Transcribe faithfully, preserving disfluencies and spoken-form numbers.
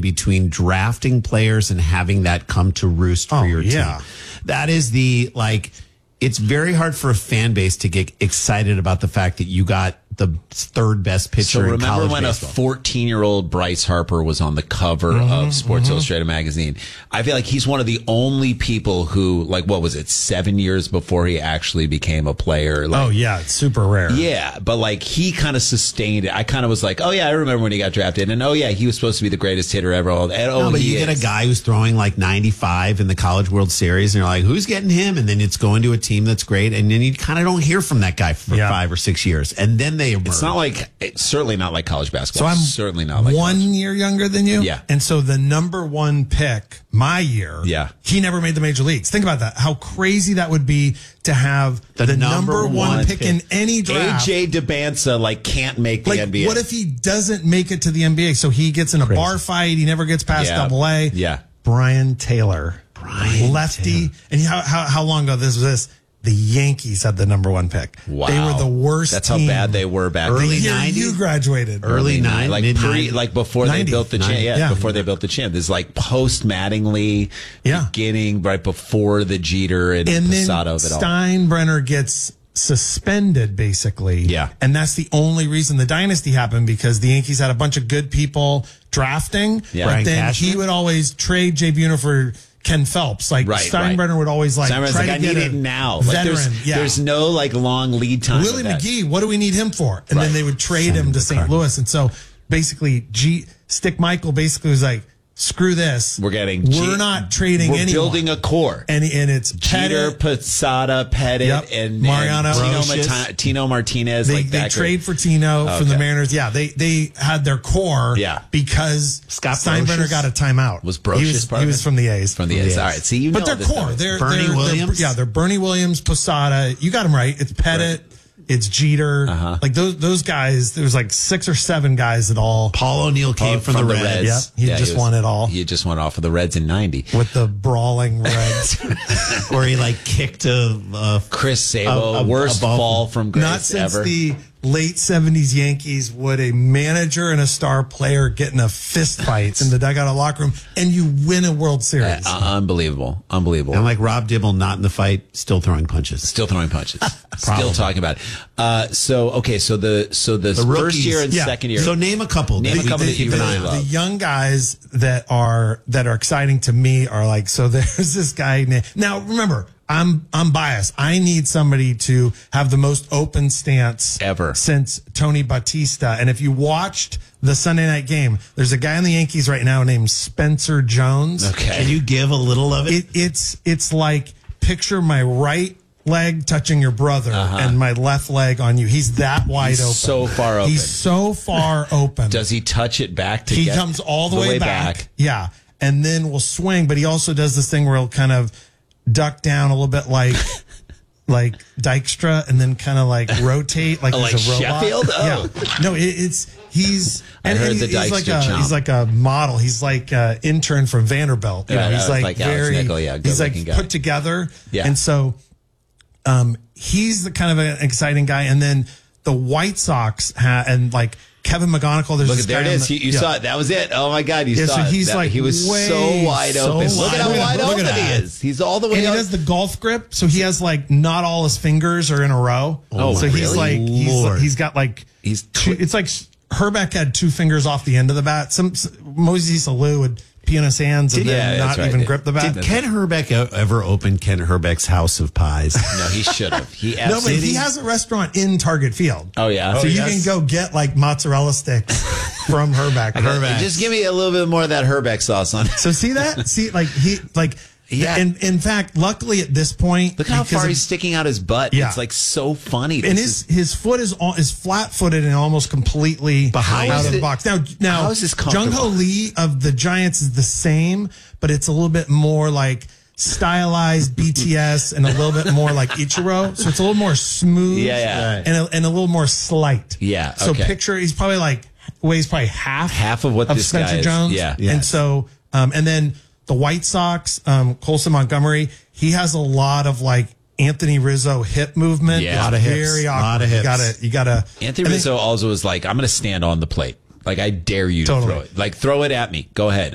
between drafting players and having that come to roost for Oh, your yeah. team. That is the, like, it's very hard for a fan base to get excited about the fact that you got the third best pitcher So in remember college when baseball. a fourteen-year-old Bryce Harper was on the cover Mm-hmm, of Sports Illustrated magazine? I feel like he's one of the only people who, like, what was it, seven years before he actually became a player? Like, Oh, yeah. It's super rare. yeah, but like he kind of sustained it. I kind of was like, oh yeah, I remember when he got drafted, and oh yeah, he was supposed to be the greatest hitter ever. And oh, No, but he you get is. a guy who's throwing like ninety-five in the College World Series, and you're like, who's getting him? And then it's going to a team that's great, and then you kind of don't hear from that guy for Yeah. five or six years, and then they emerge. It's not like it's certainly not like college So basketball. I'm certainly not like one college. year younger than you. Yeah. And so the number one pick, my year, Yeah. he never made the major leagues. Think about that. How crazy that would be to have the, The number, number one, one pick, pick. in any A draft. J DeBanza like can't make the Like, N B A. what if he doesn't make it to the N B A? So he gets in a bar fight. He never gets past Yeah. double A. Yeah. Brian Taylor. Brian Lefty. And how, how, how long ago this was this? The Yankees had the number one pick. Wow. They were the worst That's team. how bad they were back Early The then. year nineties? you graduated. Early nine- like mid- pre, nineties. like before they ninety. built the champ. ninety. Yeah, Yeah. before they built the champ. This is like post Mattingly, Yeah. beginning right before the Jeter and, And then Posada of it all. Steinbrenner gets suspended, basically. Yeah. And that's the only reason the dynasty happened, because the Yankees had a bunch of good people drafting. Yeah. But Brian then Cashman? he would always trade Jay Buhner for Ken Phelps. Like Right, Steinbrenner right. would always like Steinbrenner's try like, to I get need a it now. Like veteran. there's, yeah. there's no like long lead time. Willie with that. McGee, what do we need him for? And then Right. they would trade him to Saint Louis. And so basically, G Stick Michael basically was like, screw this. We're getting. We're G- not trading We're anyone. building a core. and, and it's Jeter, Pettit. Posada, Pettit, Yep. and Mariano. and Tino, Brocious. Mata- Tino Martinez. They, like they that trade group. for Tino from the Okay. Mariners. Yeah, they they had their core. Yeah. because Scott Steinbrenner Brocious? got a timeout. Was he Brocious was, part he of was it? from the A's. from the A's. Yes. All right, see, you know but they're this core. stuff. They're Bernie they're, they're- Williams? yeah, they're Bernie Williams, Posada. You got them right. It's Pettit. It's Jeter. Uh-huh. Like those those guys. There was like six or seven guys that all Paul O'Neill came Oh, from, the Reds. Yep, he just was- won it all. He just went off of the Reds in ninety. with the brawling Reds. where he like kicked a, a Chris Sabo, A- a- worst a ball. fall from grace Not since ever. the late seventies Yankees would a manager and a star player get in a fist fight in the dugout of locker room, and you win a World Series. Uh, unbelievable, unbelievable. and like Rob Dibble not in the fight, still throwing punches. Still throwing punches. Still talking about it. Uh, so okay, so the so the, The first rookies. year and Yeah. second year. So name a couple. Name that a we couple can that you keep an really eye on. love. The young guys that are that are exciting to me are like, so there's this guy na- now remember I'm I'm biased. I need somebody to have the most open stance Ever. since Tony Batista. And if you watched the Sunday night game, there's a guy in the Yankees right now named Spencer Jones. Okay. Can you give a little of it? It, it's it's like picture my right leg touching your brother and my left leg on you. He's that wide He's open. so far open. He's so far open. Does he touch it back to he get comes all the, way, back. Yeah. And then will swing, but he also does this thing where he'll kind of duck down a little bit like like Dykstra and then kind of like rotate like, Oh, he's like a robot. Sheffield? Oh. Yeah. No, it, it's he's I and, heard and the he's like Dykstra a chomp. he's like a model. He's like an intern from Vanderbilt. You Yeah, know, he's yeah, like, like Alex very Nickel, yeah, he's like good-looking guy. put together. Yeah. And so um he's the kind of an exciting guy. And then the White Sox ha- and like Kevin McGonigal. There's Look, this there it guy on is. the- You, you yeah. saw it. That was it. Oh my God, you Yeah, saw so it. he's That- like he was way so wide so open. Look wide at how open. wide Look open at he that. is. He's all the way And he up. does the golf grip, so he has like not all his fingers are in a row. Oh, so he's really? like he's Lord. he's got like He's two, it's like Herbeck had two fingers off the end of the bat. Some Mosey Salou would pee on his hands and Did- then yeah, not that's right. even Did- grip the bat. Did Ken Herbeck e- ever open Ken Herbeck's House of Pies? No, he should have. He no, but absolutely. he has a restaurant in Target Field. Oh yeah. so you yes. can go get like mozzarella sticks from Herbeck. Herbeck. Just give me a little bit more of that Herbeck sauce on it. So see that? See, like he like Yeah. In in fact, luckily at this point, Look how because far of- he's sticking out his butt. Yeah. It's like so funny. and This his his foot is all, is flat footed and almost completely Behind out of the it- box. Now now how is this Jung comfortable? Ho Lee of the Giants is the same, but it's a little bit more like stylized B T S and a little bit more like Ichiro. So it's a little more smooth, Yeah, yeah. Right. and a, and a little more slight. Yeah, So okay. picture he's probably like weighs probably half Half of what this Spencer guy is. Jones. Yeah. And Yes. so um and then the White Sox, um, Colson Montgomery, he has a lot of like Anthony Rizzo hip movement. Yeah. It's Lot of hips. Very awkward. Lot of You hips. gotta, you gotta. Anthony and then- Rizzo also was like, I'm going to stand on the plate. Like, I dare you Totally. to throw it. Like, throw it at me. Go ahead.